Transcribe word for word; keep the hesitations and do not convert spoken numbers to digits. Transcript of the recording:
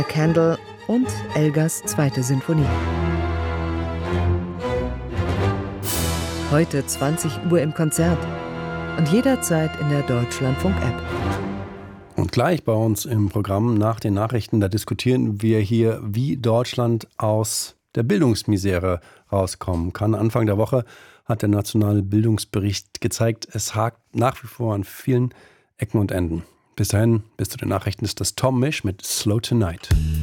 Candle und Elgars zweite Sinfonie. Heute zwanzig Uhr im Konzert und jederzeit in der Deutschlandfunk-App. Und gleich bei uns im Programm nach den Nachrichten, da diskutieren wir hier, wie Deutschland aus der Bildungsmisere rauskommen kann. Anfang der Woche hat der nationale Bildungsbericht gezeigt, es hakt nach wie vor an vielen Ecken und Enden. Bis dahin, bis zu den Nachrichten ist das Tom Misch mit Slow Tonight.